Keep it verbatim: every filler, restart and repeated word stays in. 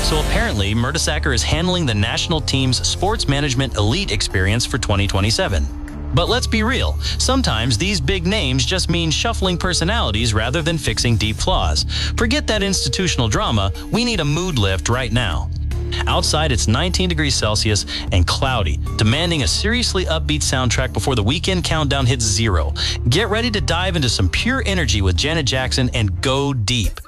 So apparently, Mertesacker is handling the national team's sports management elite experience for twenty twenty-seven. But let's be real, sometimes these big names just mean shuffling personalities rather than fixing deep flaws. Forget that institutional drama, we need a mood lift right now. Outside, it's nineteen degrees Celsius and cloudy, demanding a seriously upbeat soundtrack before the weekend countdown hits zero. Get ready to dive into some pure energy with Janet Jackson and go deep.